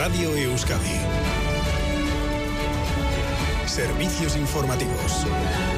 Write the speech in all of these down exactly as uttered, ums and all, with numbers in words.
Radio Euskadi. Servicios informativos.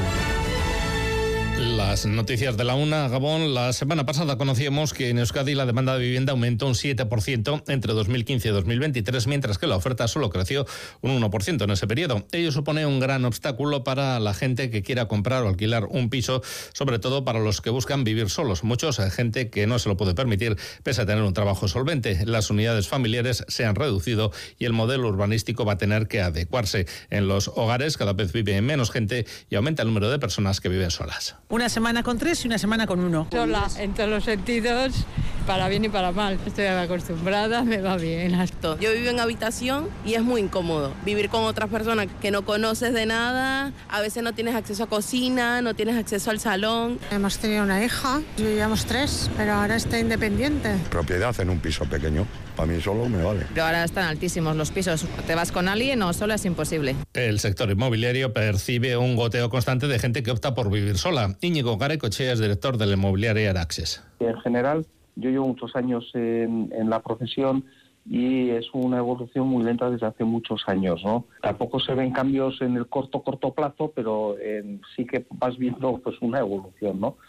Las noticias de la una, Gabón. La semana pasada conocíamos que en Euskadi la demanda de vivienda aumentó un siete por ciento entre dos mil quince y dos mil veintitrés, mientras que la oferta solo creció un uno por ciento en ese periodo. Ello supone un gran obstáculo para la gente que quiera comprar o alquilar un piso, sobre todo para los que buscan vivir solos. Muchos, gente que no se lo puede permitir, pese a tener un trabajo solvente. Las unidades familiares se han reducido y el modelo urbanístico va a tener que adecuarse. En los hogares cada vez vive menos gente y aumenta el número de personas que viven solas. Una semana con tres y una semana con uno. Sola, en todos los sentidos, para bien y para mal. Estoy acostumbrada, me va bien. Esto. Yo vivo en habitación y es muy incómodo. Vivir con otras personas que no conoces de nada, a veces no tienes acceso a cocina, no tienes acceso al salón. Hemos tenido una hija, vivíamos tres, pero ahora está independiente. Propiedad en un piso pequeño, para mí solo me vale. Pero ahora están altísimos los pisos. Te vas con alguien o sola es imposible. El sector inmobiliario percibe un goteo constante de gente que opta por vivir sola. Íñigo Garecochea es director de la inmobiliaria Araxes. En general, yo llevo muchos años en, en la profesión y es una evolución muy lenta desde hace muchos años, ¿no? Tampoco se ven cambios en el corto, corto plazo, pero eh, sí que vas viendo pues una evolución, ¿no?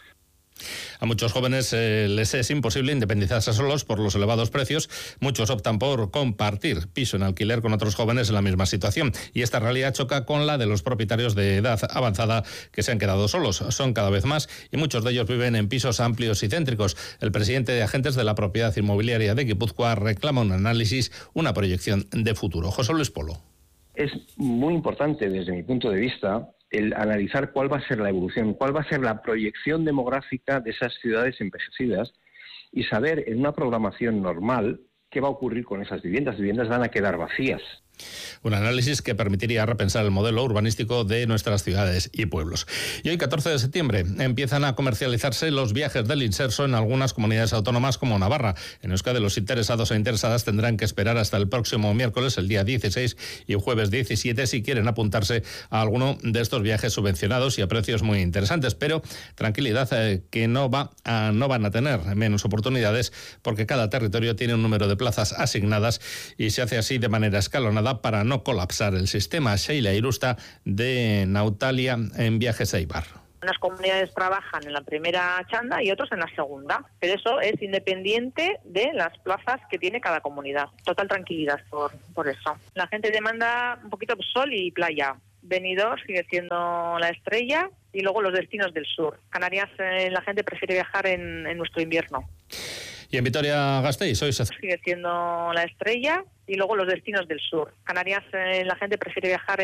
A muchos jóvenes eh, les es imposible independizarse solos por los elevados precios. Muchos optan por compartir piso en alquiler con otros jóvenes en la misma situación. Y esta realidad choca con la de los propietarios de edad avanzada que se han quedado solos. Son cada vez más y muchos de ellos viven en pisos amplios y céntricos. El presidente de agentes de la propiedad inmobiliaria de Guipúzcoa reclama un análisis, una proyección de futuro. José Luis Polo. Es muy importante desde mi punto de vista el analizar cuál va a ser la evolución, cuál va a ser la proyección demográfica de esas ciudades envejecidas y saber en una programación normal qué va a ocurrir con esas viviendas. Las viviendas van a quedar vacías. Un análisis que permitiría repensar el modelo urbanístico de nuestras ciudades y pueblos. Y hoy, catorce de septiembre, empiezan a comercializarse los viajes del Inserso en algunas comunidades autónomas como Navarra. En Euskadi, los interesados e interesadas tendrán que esperar hasta el próximo miércoles, el día dieciséis, y jueves diecisiete, si quieren apuntarse a alguno de estos viajes subvencionados y a precios muy interesantes. Pero tranquilidad, eh, que no, va a, no van a tener menos oportunidades, porque cada territorio tiene un número de plazas asignadas y se hace así de manera escalonada para no colapsar el sistema. Sheila Irusta, de Nautalia, en Viajes Eibar. Unas comunidades trabajan en la primera chanda y otros en la segunda, pero eso es independiente de las plazas que tiene cada comunidad. Total tranquilidad por, por eso. La gente demanda un poquito sol y playa. Benidorm sigue siendo la estrella y luego los destinos del sur. Canarias, eh, la gente prefiere viajar en, en nuestro invierno. Y en Vitoria-Gasteiz hoy se... sigue siendo la estrella y luego los destinos del sur. Canarias, eh, la gente prefiere viajar en